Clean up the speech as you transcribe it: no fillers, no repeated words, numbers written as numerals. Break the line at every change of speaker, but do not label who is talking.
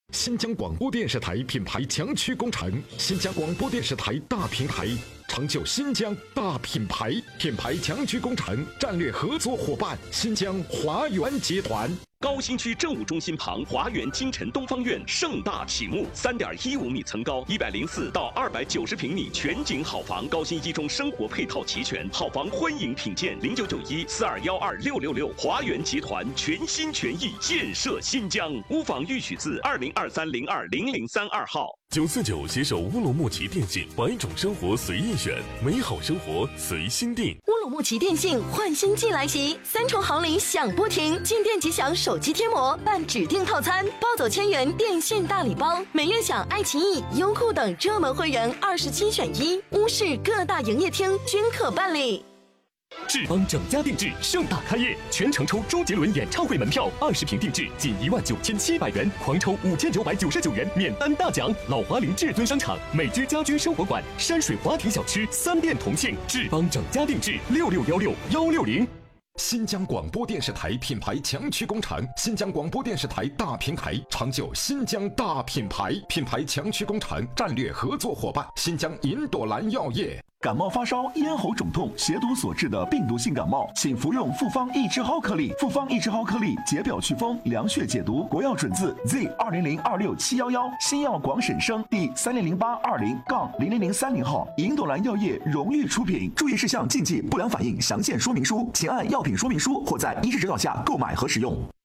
新疆广播电视台品牌强驱工程，新疆广播电视台大平台，成就新疆大品牌。品牌强驱工程战略合作伙伴：新疆华源集团。
高新区政务中心旁华源金晨东方院盛大启幕，3.15米层高，104到290平米全景好房，高新一中生活配套齐全，好房欢迎品鉴，0991421666。华源集团全心全意建设新疆，屋房预取自2023020032号。
949携手乌鲁木齐电信，百种生活随意选，美好生活随心定。
乌鲁木齐电信换新季来袭，3重好礼享不停，进店即享手机贴膜，办指定套餐，包走1000元电信大礼包，每月享爱奇艺、优酷等热门会员27选1，乌市各大营业厅均可办理。
志邦整家定制盛大开业，全程抽周杰伦演唱会门票，20瓶定制仅19700元，狂抽5999元免单大奖。老华林至尊商场、美居家居生活馆、山水华庭小吃3店同庆，志邦整家定制6616-160。
新疆广播电视台品牌强驱工程，新疆广播电视台大平台，成就新疆大品牌。品牌强驱工程战略合作伙伴：新疆银朵兰药业。
感冒发烧、咽喉肿痛、血毒所致的病毒性感冒，请服用复方益智蒿颗粒。复方益智蒿颗粒解表祛风、凉血解毒，国药准字 Z200267711，新药广审生第300820-00030号，银朵兰药业荣誉出品。注意事项、禁忌、不良反应详见说明书，请按药品说明书或在医师指导下购买和使用。